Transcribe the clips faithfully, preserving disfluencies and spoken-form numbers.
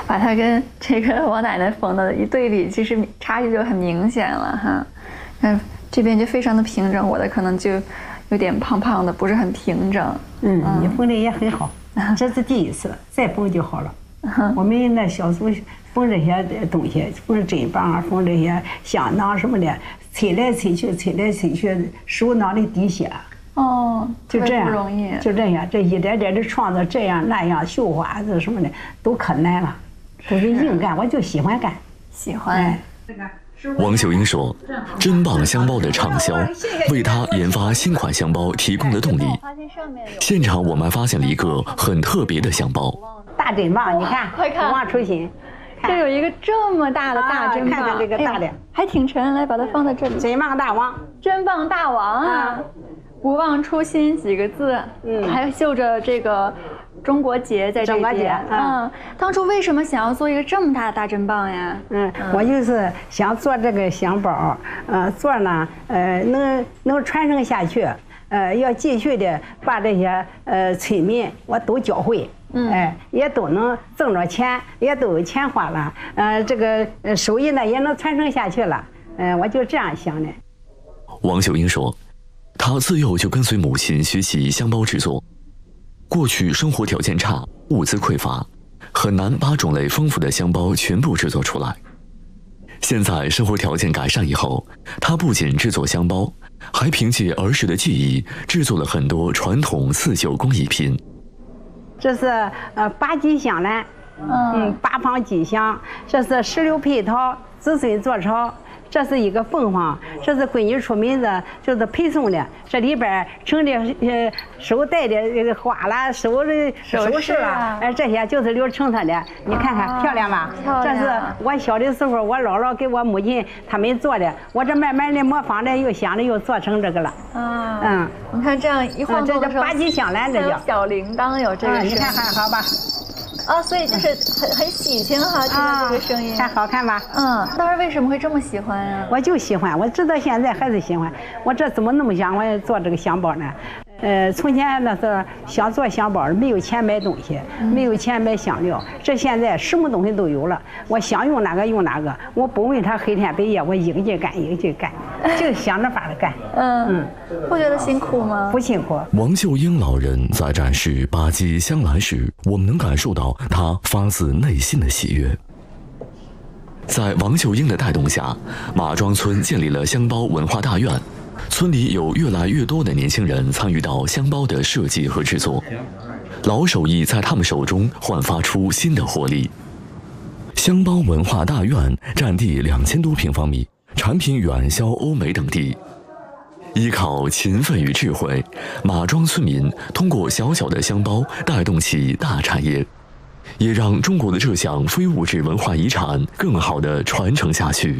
把它跟这个我奶奶缝的一对比，其实差距就很明显了哈。嗯，这边就非常的平整，我的可能就有点胖胖的，不是很平整。 嗯，你缝的也很好，这是第一次，再缝就好了。我们那小时候缝这些东西，缝针棒啊，缝这些香囊什么的，吹来吹去，吹来吹去，手囊里滴血。 哦， 就这样， 不容易， 就这样，这一点点的创造这样那样绣花子什么的都可难了，都是硬干，我就喜欢干， 喜欢。哎， 王秀英说：“珍棒香包的畅销，为她研发新款香包提供了动力。现场我们发现了一个很特别的香包， 大珍棒，你看， 快看， 王初心， 这有一个这么大的大珍棒， 看看这个大的， 还挺沉，来把它放在这里。 珍棒大王， 珍棒大王啊！不忘初心几个字，嗯，还绣着这个中国结在这边。嗯，当初为什么想要做一个这么大的大珍棒呀？ 嗯，我就是想做这个香包，呃，做呢，呃，能能传承下去，呃，要继续的把这些呃村民我都教会。嗯，哎，也都能挣着钱，也都有钱花了，呃，这个呃手艺呢也能传承下去了，嗯、呃，我就这样想的。 王秀英说，她自幼就跟随母亲学习香包制作，过去生活条件差，物资匮乏，很难把种类丰富的香包全部制作出来。现在生活条件改善以后，她不仅制作香包，还凭借儿时的技艺制作了很多传统刺绣工艺品。 这是呃八吉香兰，嗯，八方吉祥，这是石榴蓓桃，子孙坐巢。这是一个凤凰，这是闺女出门的，就是配送的。这里边盛的呃手戴的这个花啦，手的首饰啦，哎，这些就是留成它的。你看看漂亮吧？ 漂亮。 这是我小的时候，我姥姥给我母亲他们做的，我这慢慢的模仿的，又想着又做成这个了。 啊，嗯，你看这样一晃动的时候， 这叫八吉香兰，这叫小铃铛有这个。 你看还好吧？ 啊，所以就是很很喜庆哈，听到这个声音， 看好看吧？ 嗯，当时为什么会这么喜欢啊？ 我就喜欢，我直到现在还是喜欢。我这怎么那么想我也做这个香包呢？呃，从前那时候想做香包，没有钱买东西，没有钱买香料。这现在什么东西都有了，我想用哪个用哪个，我不问他黑天白夜，我一个劲干一个劲干，就想着法子干。 嗯嗯，不觉得辛苦吗？ 不辛苦。 王秀英老人在展示八吉香兰时，我们能感受到她发自内心的喜悦。在王秀英的带动下，马庄村建立了香包文化大院。村里有越来越多的年轻人参与到香包的设计和制作，老手艺在他们手中焕发出新的活力。香包文化大院占地两千多平方米，产品远销欧美等地。依靠勤奋与智慧，马庄村民通过小小的香包带动起大产业，也让中国的这项非物质文化遗产更好地传承下去。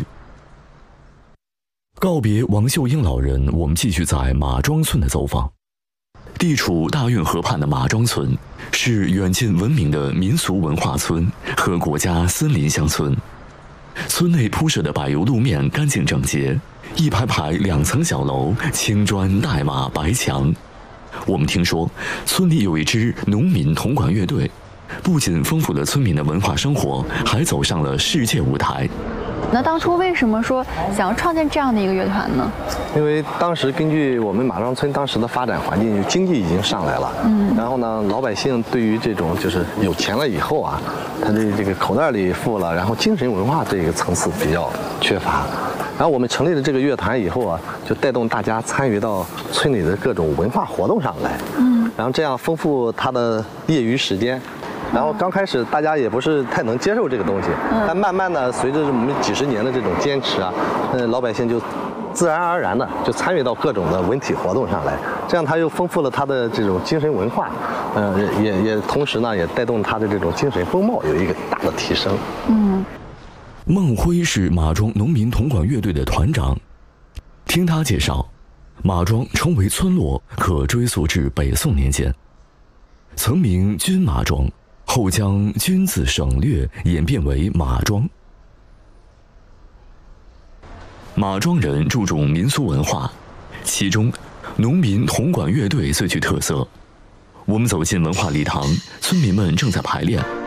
告别王秀英老人，我们继续在马庄村的走访。地处大运河畔的马庄村，是远近闻名的民俗文化村和国家森林乡村。村内铺设的柏油路面干净整洁，一排排两层小楼，青砖黛瓦白墙。我们听说，村里有一支农民铜管乐队，不仅丰富了村民的文化生活，还走上了世界舞台。 那当初为什么说想要创建这样的一个乐团呢？ 因为当时根据我们马庄村当时的发展环境，经济已经上来了，嗯，然后呢，老百姓对于这种就是有钱了以后啊，他的这个口袋里富了，然后精神文化这个层次比较缺乏。然后我们成立了这个乐团以后啊，就带动大家参与到村里的各种文化活动上来，嗯，然后这样丰富他的业余时间。然后刚开始大家也不是太能接受这个东西，但慢慢的随着我们几十年的这种坚持啊，呃，老百姓就自然而然的就参与到各种的文体活动上来，这样他又丰富了他的这种精神文化，呃，也也同时呢也带动他的这种精神风貌有一个大的提升。 嗯，孟辉是马庄农民铜管乐队的团长，听他介绍，马庄成为村落可追溯至北宋年间，曾名军马庄。后将军字省略，演变为马庄。马庄人注重民俗文化，其中农民铜管乐队最具特色。我们走进文化礼堂，村民们正在排练。